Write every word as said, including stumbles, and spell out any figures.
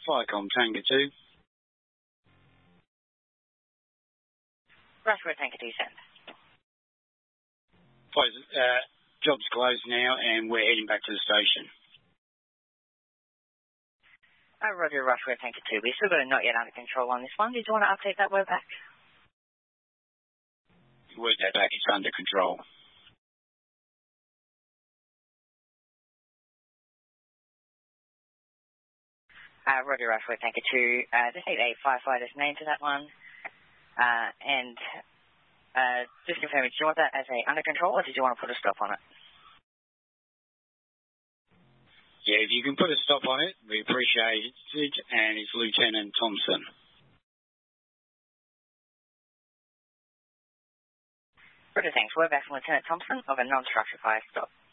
Flycom Tango two. Rushford Tango two, send. Close, uh, job's closed now and we're heading back to the station. Uh, Roger, Rushford Tango two. We've still got a not yet under control on this one. Did you want to update that word back? Word that back, it's under control. Uh, Roger, Rushford Tango two. Uh, just need a firefighter's name to that one. Uh, and uh, just confirm, did you want that as a under control or did you want to put a stop on it? Yeah, if you can put a stop on it, we appreciate it, and it's Lieutenant Thompson. Roger, thanks. We're back from Lieutenant Thompson of a non-structure fire stop.